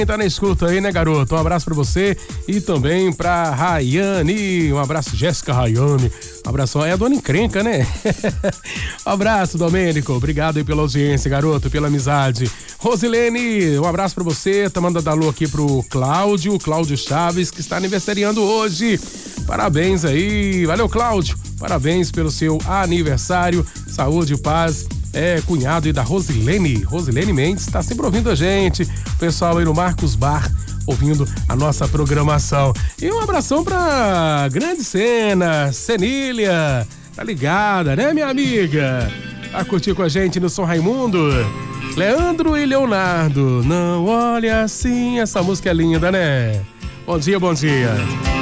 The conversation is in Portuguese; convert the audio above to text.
Tá na escuta aí, né, garoto? Um abraço pra você e também pra Rayane. Um abraço, Jéssica Rayane. Um abraço, é a dona encrenca, né? Um abraço, Domênico. Obrigado aí pela audiência, garoto, pela amizade. Rosilene, um abraço pra você. Tá mandando alô aqui pro Cláudio Chaves, que está aniversariando hoje. Parabéns aí. Valeu, Cláudio. Parabéns pelo seu aniversário. Saúde e paz. Cunhado aí da Rosilene Mendes, tá sempre ouvindo a gente. O pessoal aí no Marcos Bar, ouvindo a nossa programação. E um abração pra grande cena, Cenília, tá ligada, né, minha amiga? Tá curtir com a gente no Som Raimundo? Leandro e Leonardo, não olha assim, essa música é linda, né? Bom dia, bom dia.